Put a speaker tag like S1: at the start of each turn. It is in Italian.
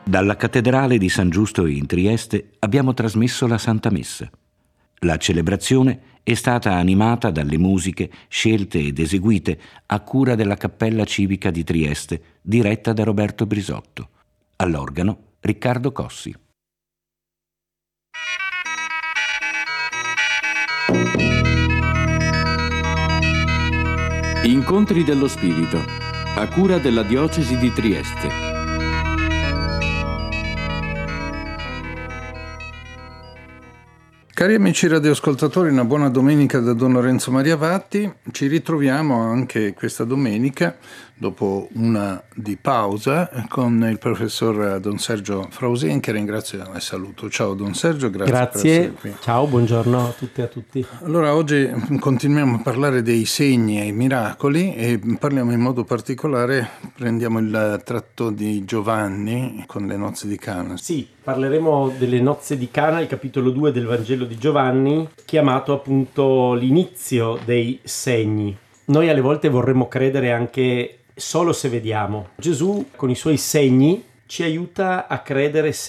S1: Dalla cattedrale di San Giusto in Trieste abbiamo trasmesso la Santa Messa. La celebrazione è stata animata dalle musiche scelte ed eseguite a cura della Cappella Civica di Trieste, diretta da Roberto Brisotto. All'organo Riccardo Cossi.
S2: Incontri dello Spirito, a cura della Diocesi di Trieste.
S3: Cari amici radioascoltatori, una buona domenica da Don Lorenzo Maria Vatti. Ci ritroviamo anche questa domenica, dopo una di pausa, con il professor Don Sergio Frausin, che ringrazio e saluto. Ciao Don Sergio, grazie per essere qui.
S4: Ciao, buongiorno a tutte e a tutti.
S3: Allora, oggi continuiamo a parlare dei segni e i miracoli e parliamo in modo particolare, prendiamo il tratto di Giovanni con le nozze di Cana.
S4: Sì, parleremo delle nozze di Cana, il capitolo 2 del Vangelo di Giovanni, chiamato appunto l'inizio dei segni. Noi alle volte vorremmo credere anche solo se vediamo. Gesù con i suoi segni ci aiuta a credere